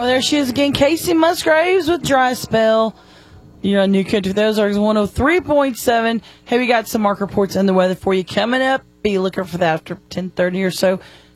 Well, there she is again. Casey Musgraves with Dry Spell. You're on New Country. Those are 103.7. Hey, we got some market reports and the weather for you coming up. Be looking for that after 10:30 or so.